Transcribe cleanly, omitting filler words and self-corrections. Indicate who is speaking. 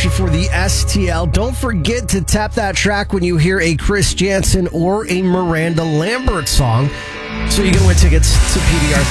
Speaker 1: option for the STL. Don't forget to tap that track when you hear a Chris Janson or a Miranda Lambert song, so you can win tickets to PBR